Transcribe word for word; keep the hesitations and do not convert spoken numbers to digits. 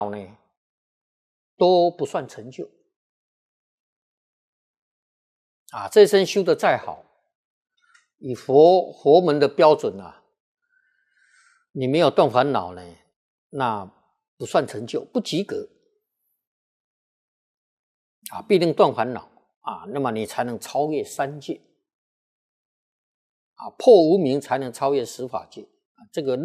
呢，都不算成就。啊，这一生修得再好，以佛佛门的标准啊，你没有断烦恼呢，那不算成就，不及格。啊，必定断烦恼啊，那么你才能超越三界。啊，破无明才能超越十法界。啊，这个